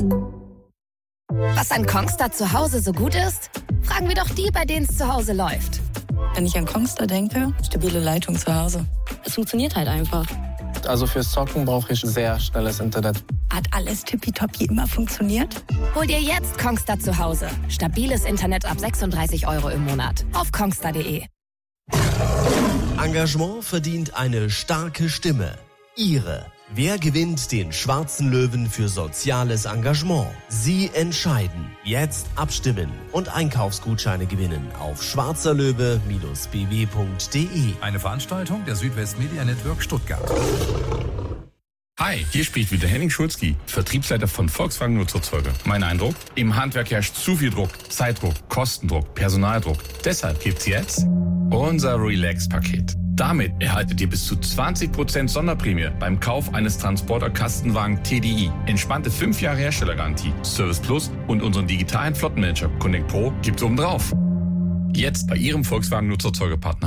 Was an Kongstar zu Hause so gut ist? Fragen wir doch die, bei denen es zu Hause läuft. Wenn ich an Kongstar denke, stabile Leitung zu Hause. Es funktioniert halt einfach. Also fürs Zocken brauche ich sehr schnelles Internet. Hat alles tippitoppi immer funktioniert? Hol dir jetzt Kongstar zu Hause. Stabiles Internet ab 36 € im Monat. Auf kongstar.de. Engagement verdient eine starke Stimme. Ihre. Wer gewinnt den Schwarzen Löwen für soziales Engagement? Sie entscheiden. Jetzt abstimmen und Einkaufsgutscheine gewinnen auf schwarzerlöwe-bw.de. Eine Veranstaltung der Südwest Media Network Stuttgart. Hi, hier spricht wieder Henning Schulzki, Vertriebsleiter von Volkswagen Nutzerzeuge. Mein Eindruck? Im Handwerk herrscht zu viel Druck, Zeitdruck, Kostendruck, Personaldruck. Deshalb gibt's jetzt unser Relax-Paket. Damit erhaltet ihr bis zu 20% Sonderprämie beim Kauf eines Transporter-Kastenwagen TDI. Entspannte 5 Jahre Herstellergarantie, Service Plus und unseren digitalen Flottenmanager Connect Pro gibt's obendrauf. Jetzt bei Ihrem Volkswagen Nutzerzeugepartner.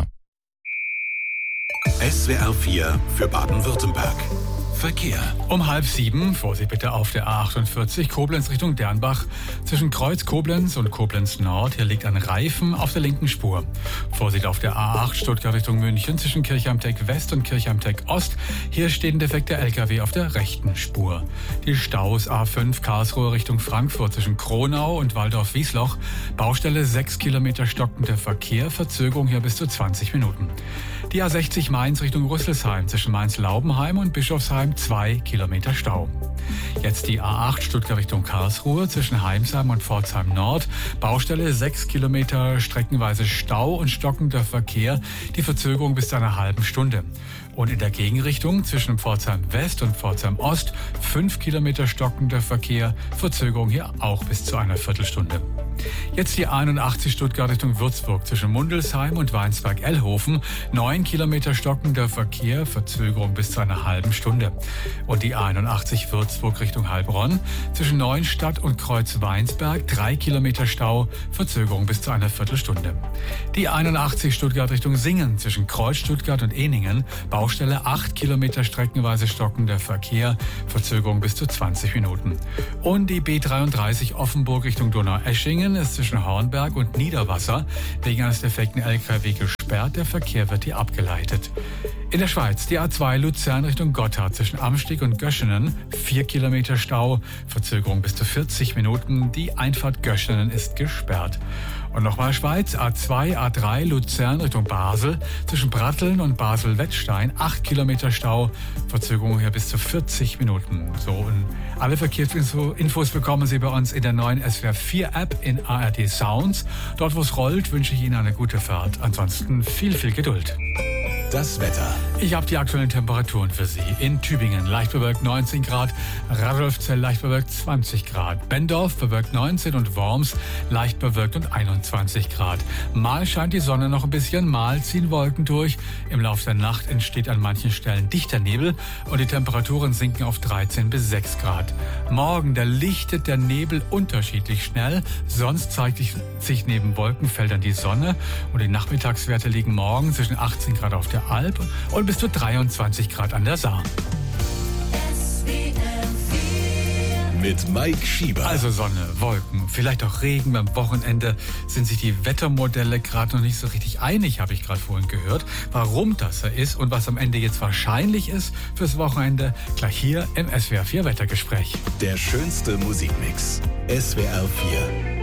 SWR 4 für Baden-Württemberg. Verkehr. Um 6:30, Vorsicht bitte auf der A48, Koblenz Richtung Dernbach. Zwischen Kreuz Koblenz und Koblenz Nord, hier liegt ein Reifen auf der linken Spur. Vorsicht auf der A8, Stuttgart Richtung München, zwischen Kirchheimteck West und Kirchheimteck Ost. Hier steht ein defekter LKW auf der rechten Spur. Die Staus A5 Karlsruhe Richtung Frankfurt, zwischen Kronau und Waldorf-Wiesloch. Baustelle 6 Kilometer stockender Verkehr, Verzögerung hier bis zu 20 Minuten. Die A60 Mainz Richtung Rüsselsheim, zwischen Mainz-Laubenheim und Bischofsheim 2 Kilometer Stau. Jetzt die A8 Stuttgart Richtung Karlsruhe, zwischen Heimsheim und Pforzheim Nord. Baustelle 6 Kilometer streckenweise Stau und stockender Verkehr, die Verzögerung bis zu einer halben Stunde. Und in der Gegenrichtung zwischen Pforzheim West und Pforzheim Ost 5 Kilometer stockender Verkehr, Verzögerung hier auch bis zu einer Viertelstunde. Jetzt die 81 Stuttgart Richtung Würzburg, zwischen Mundelsheim und Weinsberg-Ellhofen 9 Kilometer stockender Verkehr, Verzögerung bis zu einer halben Stunde. Und die 81 Würzburg Richtung Heilbronn, zwischen Neuenstadt und Kreuz-Weinsberg 3 Kilometer Stau, Verzögerung bis zu einer Viertelstunde. Die 81 Stuttgart Richtung Singen, zwischen Kreuz Stuttgart und Ehningen, Baustelle 8 Kilometer streckenweise stockender Verkehr, Verzögerung bis zu 20 Minuten. Und die B33 Offenburg Richtung Donaueschingen ist zwischen Hornberg und Niederwasser wegen eines defekten LKW gesperrt. Der Verkehr wird hier abgeleitet. In der Schweiz die A2 Luzern Richtung Gotthard, zwischen Amsteg und Göschenen 4 Kilometer Stau, Verzögerung bis zu 40 Minuten. Die Einfahrt Göschenen ist gesperrt. Und nochmal Schweiz, A2, A3 Luzern Richtung Basel, zwischen Bratteln und Basel-Wettstein 8 Kilometer Stau, Verzögerung hier bis zu 40 Minuten. So, und alle Verkehrsinfos bekommen Sie bei uns in der neuen SWR 4 App in ARD Sounds. Dort, wo es rollt, wünsche ich Ihnen eine gute Fahrt. Ansonsten viel, viel Geduld. Das Wetter. Ich habe die aktuellen Temperaturen für Sie. In Tübingen leicht bewölkt 19 Grad, Radolfzell leicht bewölkt 20 Grad, Bendorf bewölkt 19 und Worms leicht bewölkt und 21 Grad. Mal scheint die Sonne noch ein bisschen, mal ziehen Wolken durch. Im Laufe der Nacht entsteht an manchen Stellen dichter Nebel und die Temperaturen sinken auf 13 bis 6 Grad. Morgen, da lichtet der Nebel unterschiedlich schnell, sonst zeigt sich neben Wolkenfeldern die Sonne und die Nachmittagswerte liegen morgen zwischen 18 Grad auf der Alp und bis zu 23 Grad an der Saar. Mit Mike Schieber. Also Sonne, Wolken, vielleicht auch Regen. Beim Wochenende sind sich die Wettermodelle gerade noch nicht so richtig einig, habe ich gerade vorhin gehört. Warum das so ist und was am Ende jetzt wahrscheinlich ist fürs Wochenende, gleich hier im SWR 4 Wettergespräch. Der schönste Musikmix. SWR 4.